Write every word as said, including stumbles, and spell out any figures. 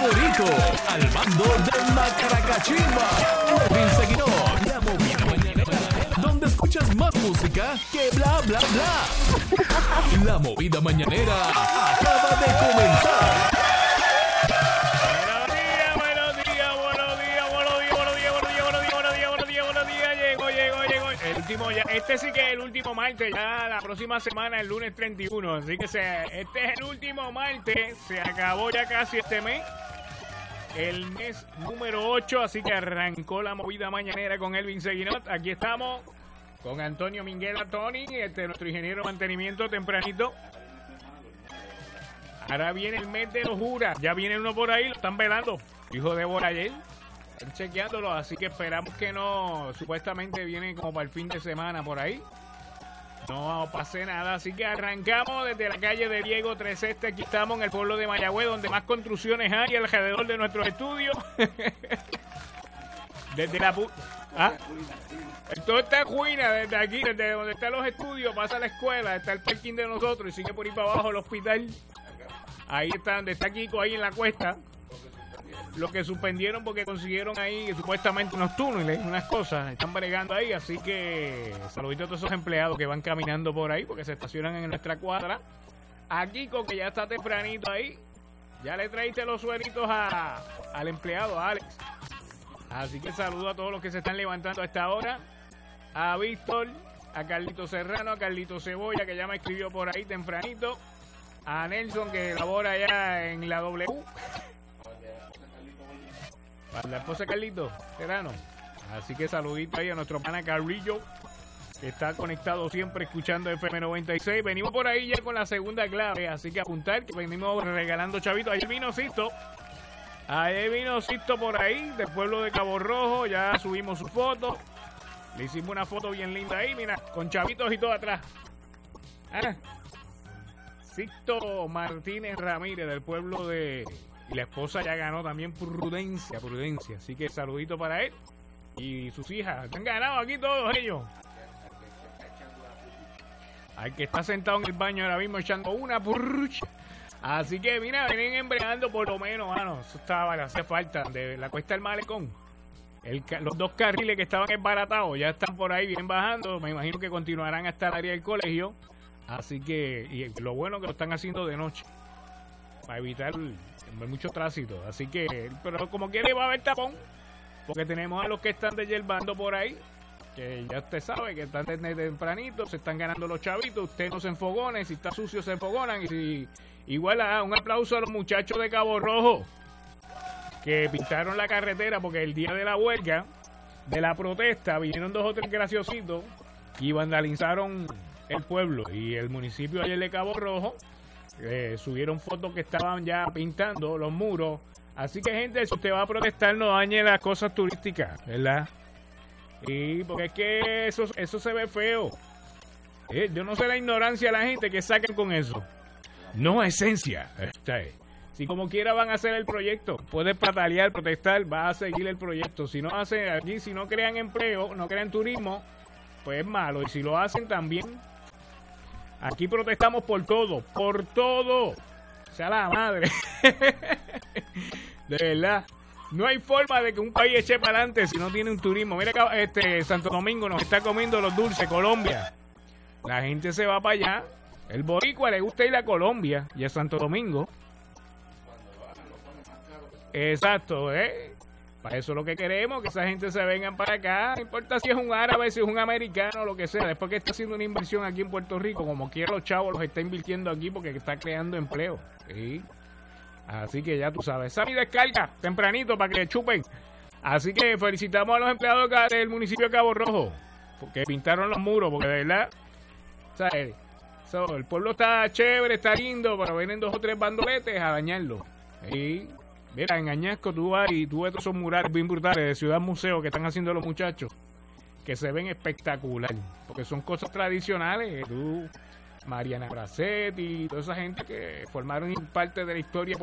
Rico, al mando de Macaracachimba, Edwin Seguinot, la movida mañanera, donde escuchas más música que bla bla bla. La movida mañanera acaba de comenzar. Buenos días, buenos días, buenos días, buenos días, buenos días, buenos días, buenos días, buenos días, buenos días, llegó, llegó, llegó. El último ya, este sí que es el último martes, ya la próxima semana, el lunes treinta y uno, así que se, este es el último martes, se acabó ya casi este mes. El mes número ocho, así que arrancó la movida mañanera con Edwin Seguinot. Aquí estamos con Antonio Minguela, Tony, este, nuestro ingeniero de mantenimiento tempranito. Ahora viene el mes de los juras, ya viene uno por ahí, lo están velando, hijo de Borayel, están chequeándolo, así que esperamos que no, supuestamente viene como para el fin de semana por ahí. No pase nada, así que arrancamos desde la calle de Diego tres Este, aquí estamos en el pueblo de Mayagüez, donde más construcciones hay alrededor de nuestros estudios. Desde la... pu- ¿Ah? Todo está Juina, desde aquí, desde donde están los estudios, pasa la escuela, está el parking de nosotros y sigue por ahí para abajo el hospital. Ahí está, donde está Kiko, ahí en la cuesta. Lo que suspendieron porque consiguieron ahí supuestamente unos túneles, unas cosas, están bregando ahí, así que saluditos a todos esos empleados que van caminando por ahí porque se estacionan en nuestra cuadra. A Kiko, que ya está tempranito ahí, ya le traíste los sueritos a, al empleado, a Alex. Así que saludo a todos los que se están levantando a esta hora. A Víctor, a Carlito Serrano, a Carlito Cebolla, que ya me escribió por ahí tempranito. A Nelson, que labora allá en la W. Para la esposa de Carlito Serrano. Así que saludito ahí a nuestro pana Carrillo, que está conectado siempre escuchando F M noventa y seis. Venimos por ahí ya con la segunda clave, así que apuntar que venimos regalando chavitos. Ayer vino Sisto. Ayer vino Sisto por ahí, del pueblo de Cabo Rojo. Ya subimos su foto. Le hicimos una foto bien linda ahí, mira, con chavitos y todo atrás. Ah. Sisto Martínez Ramírez, del pueblo de... Y la esposa ya ganó también Prudencia, Prudencia. Así que saludito para él y sus hijas. Han ganado aquí todos ellos. Al que está sentado en el baño ahora mismo echando una purrucha. Así que mira, vienen embregando por lo menos, mano. Eso estaba, le hace falta. De la cuesta del Malecón. El, los dos carriles que estaban embaratados ya están por ahí, vienen bajando. Me imagino que continuarán hasta el área del colegio. Así que, y lo bueno que lo están haciendo de noche. Para evitar mucho tránsito, así que, pero como quiere va a haber tapón, porque tenemos a los que están desyerbando por ahí, que ya usted sabe que están desde tempranito, se están ganando los chavitos, usted no se enfogone, si está sucio se enfogonan, y si, igual a, un aplauso a los muchachos de Cabo Rojo, que pintaron la carretera, porque el día de la huelga, de la protesta, vinieron dos o tres graciositos, y vandalizaron el pueblo, y el municipio ayer de Cabo Rojo, Eh, subieron fotos que estaban ya pintando los muros. Así que, gente, si usted va a protestar, no dañe las cosas turísticas, ¿verdad? Y porque es que eso, eso se ve feo. Eh, yo no sé la ignorancia de la gente que sacan con eso. No esencia. Esta es. Si como quiera van a hacer el proyecto, puede patalear, protestar, va a seguir el proyecto. Si no hacen aquí, si no crean empleo, no crean turismo, pues es malo. Y si lo hacen también. Aquí protestamos por todo, por todo. Sea la madre. De verdad. No hay forma de que un país eche para adelante si no tiene un turismo. Mira acá, este Santo Domingo nos está comiendo los dulces, Colombia. La gente se va para allá. El boricua le gusta ir a Colombia y a Santo Domingo. Exacto, ¿eh? Para eso es lo que queremos, que esa gente se vengan para acá. No importa si es un árabe, si es un americano, lo que sea. Después que está haciendo una inversión aquí en Puerto Rico, como quiera los chavos los está invirtiendo aquí porque está creando empleo. ¿Sí? Así que ya tú sabes. Esa mi descarga, tempranito, para que chupen. Así que felicitamos a los empleados del municipio de Cabo Rojo, porque pintaron los muros, porque de verdad, ¿sabes? So, el pueblo está chévere, está lindo, pero vienen dos o tres bandoletes a dañarlo. ¿Sí? Mira, en Añasco tú vas y tú ves todos esos murales bien brutales de Ciudad Museo que están haciendo los muchachos, que se ven espectacular, porque son cosas tradicionales. Tú, Mariana Bracetti, toda esa gente que formaron parte de la historia